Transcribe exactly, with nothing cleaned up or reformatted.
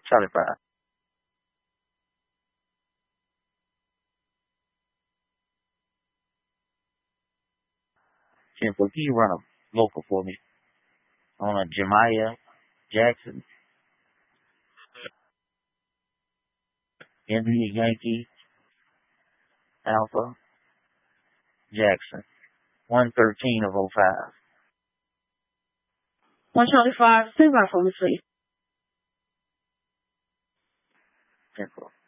Charlie five. ten four, can you run a local for me on a Jemiah Jackson? India Yankee Alpha Jackson. one thirteen of oh five. one Charlie five, stand by for me, please. ten four.